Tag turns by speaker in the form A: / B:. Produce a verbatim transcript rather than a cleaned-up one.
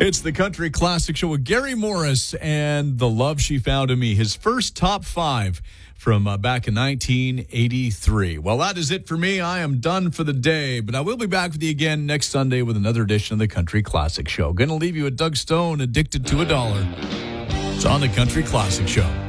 A: It's the Country Classic Show with Gary Morris and The Love She Found in Me, his first top five from uh, back in nineteen eighty-three. Well, that is it for me. I am done for the day, but I will be back with you again next Sunday with another edition of the Country Classic Show. Going to leave you with Doug Stone, Addicted to a Dollar. It's on the Country Classic Show.